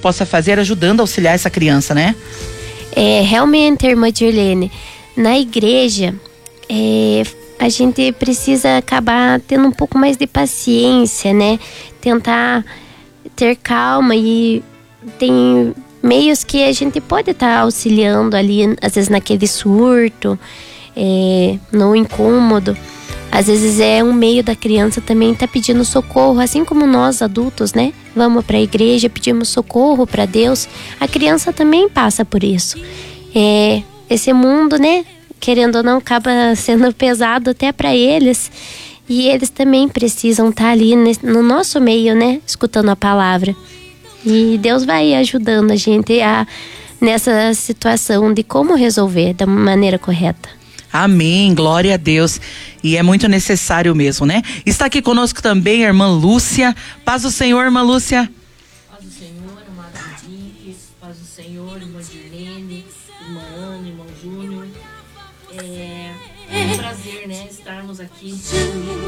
possa fazer ajudando a auxiliar essa criança, né? Realmente, irmã Dirlene, na igreja, a gente precisa acabar tendo um pouco mais de paciência, né? Tentar ter calma, e tem meios que a gente pode estar auxiliando ali, às vezes naquele surto, no incômodo. Às vezes é um meio da criança também tá pedindo socorro, assim como nós adultos, né? Vamos para a igreja, pedimos socorro para Deus. A criança também passa por isso. Esse mundo, né? Querendo ou não, acaba sendo pesado até para eles. E eles também precisam estar ali no nosso meio, né? Escutando a palavra. E Deus vai ajudando a gente nessa situação de como resolver da maneira correta. Amém, glória a Deus. E é muito necessário mesmo, né? Está aqui conosco também a irmã Lúcia. Paz do Senhor, irmã Lúcia. Paz do Senhor, amada Dink. Paz do Senhor, irmã Dirlene, irmã Ana, irmão Júnior. É um prazer, né, estarmos aqui